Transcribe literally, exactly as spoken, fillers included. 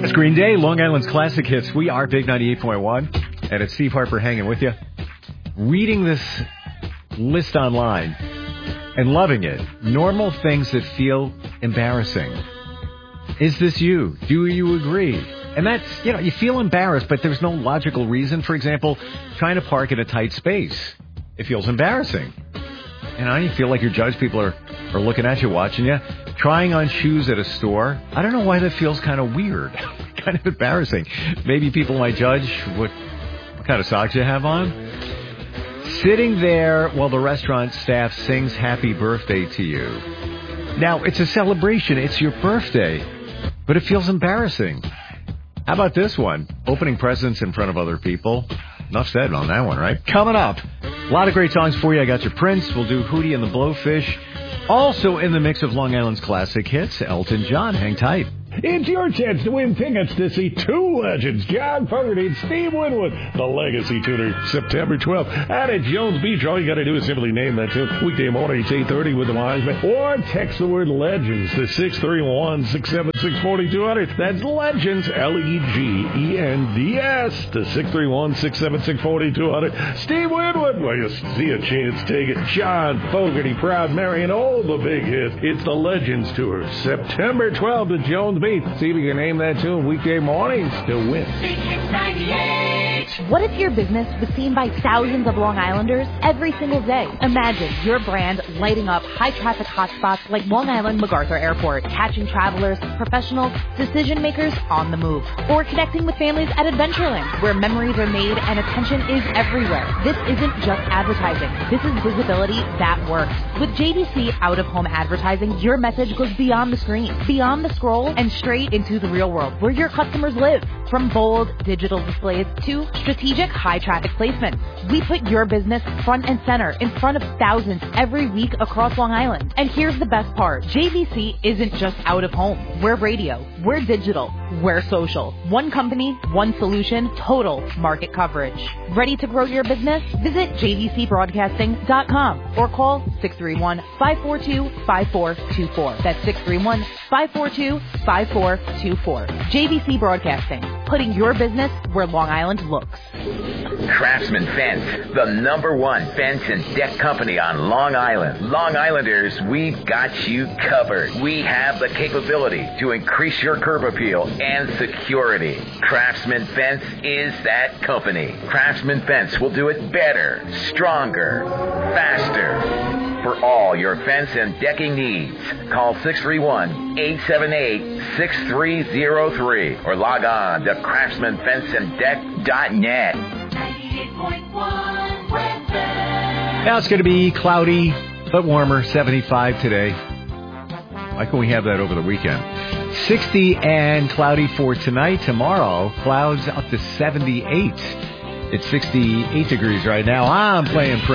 It's Green Day, Long Island's classic hits. We are Big ninety-eight point one, and it's Steve Harper hanging with you. Reading this list online and loving it. Normal things that feel embarrassing. Is this you? Do you agree? And that's, you know, you feel embarrassed, but there's no logical reason. For example, trying to park in a tight space. It feels embarrassing. You know, you feel like you're judged. People are, are looking at you, watching you. Trying on shoes at a store. I don't know why that feels kind of weird. Kind of embarrassing. Maybe people might judge what, what kind of socks you have on. Sitting there while the restaurant staff sings happy birthday to you. Now, it's a celebration. It's your birthday. But it feels embarrassing. How about this one? Opening presents in front of other people. Enough said on that one, right? Coming up, a lot of great songs for you. I got your Prince. We'll do Hootie and the Blowfish. Also in the mix of Long Island's classic hits, Elton John. Hang tight. It's your chance to win tickets to see two legends, John Fogerty and Steve Winwood, the Legacy Tutor, September twelfth, out at Jones Beach. All you got to do is simply name that tune. Weekday morning, it's eight thirty with the Wiseman. Or text the word Legends to six three one, six seven six, four two zero zero. That's Legends, L E G E N D S, to six three one, six seven six, four two zero zero. Steve Winwood, well, you see a chance, take it. John Fogerty, Proud Mary, and all the big hits. It's the Legends Tour, September twelfth at Jones Beach. See if you can name that tune weekday mornings to win. What if your business was seen by thousands of Long Islanders every single day? Imagine your brand lighting up high-traffic hotspots like Long Island MacArthur Airport, catching travelers, professionals, decision-makers on the move. Or connecting with families at Adventureland, where memories are made and attention is everywhere. This isn't just advertising. This is visibility that works. With J D C out-of-home advertising, your message goes beyond the screen, beyond the scroll, and straight into the real world, where your customers live. From bold digital displays to strategic high-traffic placements, we put your business front and center in front of thousands every week across Long Island. And here's the best part. J V C isn't just out of home. We're radio. We're digital. We're social. One company, one solution, total market coverage. Ready to grow your business? Visit j v c broadcasting dot com or call six three one, five four two, five four two four. That's six three one, five four two, five four two four. J V C Broadcasting, putting your business where Long Island looks. Craftsman Fence, the number one fence and deck company on Long Island. Long Islanders, we've got you covered. We have the capability to increase your curb appeal and security. Craftsman Fence is that company. Craftsman Fence will do it better, stronger, faster. For all your fence and decking needs, call six three one, eight seven eight, six three zero three or log on to craftsman fence and deck dot net. Now it's going to be cloudy but warmer, seventy-five today. Why can't we have that over the weekend? sixty and cloudy for tonight. Tomorrow, clouds up to seventy-eight. It's sixty-eight degrees right now. I'm playing